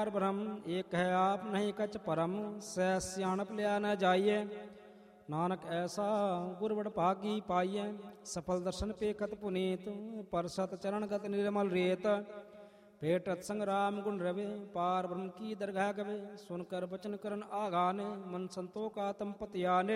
पार ब्रह्म, एक है आप नहीं कछ परम, सह सियाणप लिया न जाइए। नानक ऐसा गुरबड़ भागी पाइए, सफल दर्शन पेखत पुनीत, परसत चरण गत निर्मल रेत। भेटत संग राम गुण रवे, पार ब्रह्म की दरगाह गवे, सुनकर बचन करन आगाने, मन संतोख आत्म पति आने।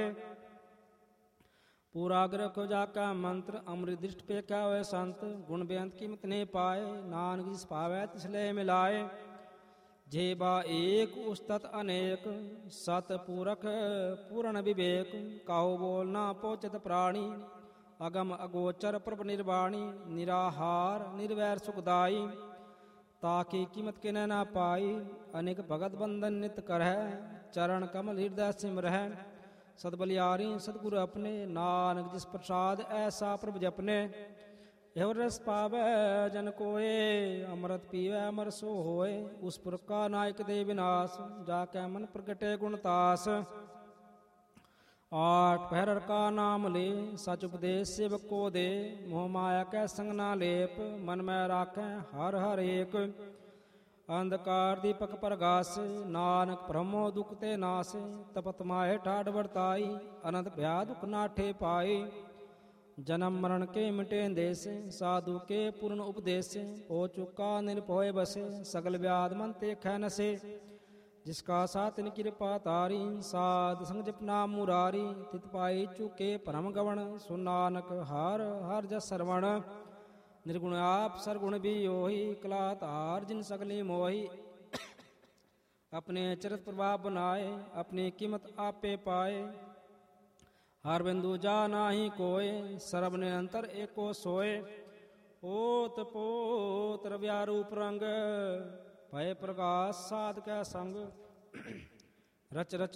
पूरा ग्रह को जाका मंत्र, अमृत दृष्ट पे क्या वह संत, गुण बेअंत कीमत ने पाए, नानक जिस पावै तिसले मिलाए। जे बा एक उस्तत अनेक, सत पूरख पूर्ण विवेक, काहू बोल ना पोचत प्राणी, अगम अगोचर प्रभ निर्वाणी, निराहार निर्वैर सुखदाई, ताकि कीमत के न पाई, अनेक भगत बंधन नित करह, चरण कमल हृदय सिमरह। सदबलियारी सदगुरु अपने, नानक जिस प्रसाद ऐसा प्रभु जपने। एव रस पावै जन कोय, अमृत पीवै अमर सो होय, उस पुरख का नायक दे विनाश, जाकै मन प्रगटे गुणतास। आठ पहर का नाम ले, सच उपदेश सेवक को दे, मोह माया कै संग ना लेप, मन में राखें हर हर एक। अंधकार दीपक प्रगासे, नानक ब्रह्मो दुख ते नासे, तपत माहे ठाठ वर्ताई, अनंत भया दुख नाठे पाई। जन्म मरण के मिटे देसे, साधु के पूर्ण उपदेसे, हो चुका निर्भय बसे, सगल व्याध मन ते खै नसे। जिसका सातिन कृपा तारी, साध संग जपना मुरारी, तित पाई चुके परम गवण, सुन नानक हर हर जस सरवण। निर्गुण आप सरगुण भी योही, कला तार जिन सगली मोही। अपने चरित प्रभाव बनाए, अपनी कीमत आपे पाए, हर बिंदु जा नाही कोय, सर्ब निरंतर एको सोए। ओत पोत रव्या रूप रंग, भय प्रकाश साध कै संग, रच रच